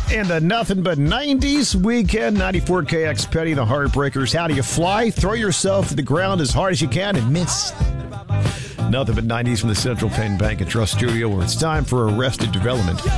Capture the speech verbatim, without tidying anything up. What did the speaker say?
In the Nothing But nineties weekend, ninety-four K X Petty, the Heartbreakers. How do you fly? Throw yourself to the ground as hard as you can and miss. Nothing But nineties from the Central Penn Bank and Trust Studio, where it's time for Arrested Development.